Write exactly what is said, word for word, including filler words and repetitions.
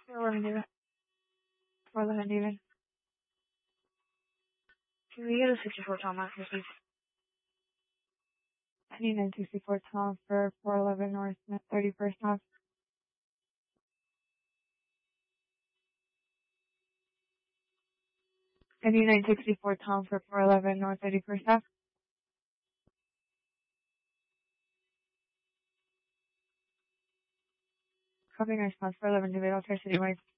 four eleven David. four eleven David. Can we get a sixty-four Tom after, please? I need a sixty-four Tom for four eleven North thirty-first Ave. I need nine sixty-four Tom for four eleven North thirty-first Ave. Copy and response four eleven David, I'll try citywide.